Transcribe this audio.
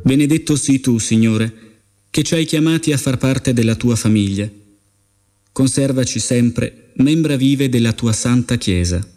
Benedetto sii tu, Signore, che ci hai chiamati a far parte della tua famiglia. Conservaci sempre membra vive della tua Santa Chiesa.